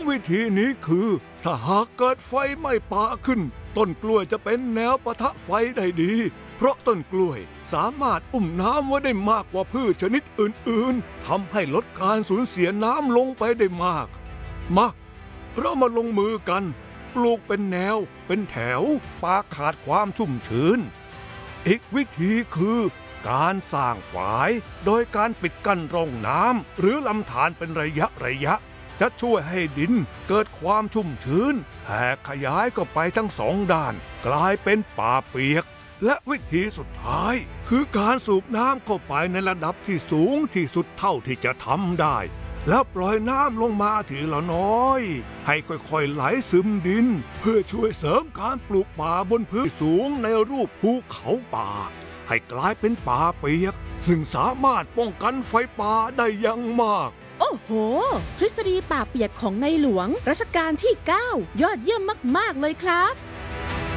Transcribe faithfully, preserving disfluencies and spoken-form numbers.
วิธีนี้คือถ้าหากเกิดไฟไหม้ป่าขึ้นต้นกล้วยจะเป็นแนวปะทะไฟได้ดีเพราะต้นกล้วยสามารถอุ้มน้ำไว้ได้มากกว่าพืชชนิดอื่นๆทำให้ลดการสูญเสียน้ำลงไปได้มากมาเรามาลงมือกันปลูกเป็นแนวเป็นแถวป่าขาดความชุ่มชื้นอีกวิธีคือการสร้างฝายโดยการปิดกั้นร่องน้ำหรือลำธารเป็นระยะระยะจะช่วยให้ดินเกิดความชุ่มชื้นแผ่ขยายก็ไปทั้งสองด้านกลายเป็นป่าเปียกและวิธีสุดท้ายคือการสูบน้ำเข้าไปในระดับที่สูงที่สุดเท่าที่จะทำได้แล้วปล่อยน้ำลงมาทีละน้อยให้ค่อยๆไหลซึมดินเพื่อช่วยเสริมการปลูกป่าบนพื้นสูงในรูปภูเขาป่าให้กลายเป็นป่าเปียกซึ่งสามารถป้องกันไฟป่าได้อย่างมากโอ้โหทฤษฎีป่าเปียกของในหลวงรัชกาลที่เก้ายอดเยี่ยมมากๆเลยครับ